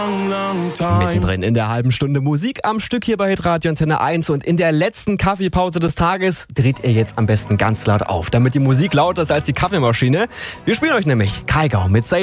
Mittendrin in der halben Stunde Musik am Stück hier bei Hitradio Antenne 1 und in der letzten Kaffeepause des Tages dreht ihr jetzt am besten ganz laut auf, damit die Musik lauter ist als die Kaffeemaschine. Wir spielen euch nämlich Kaigau mit Safe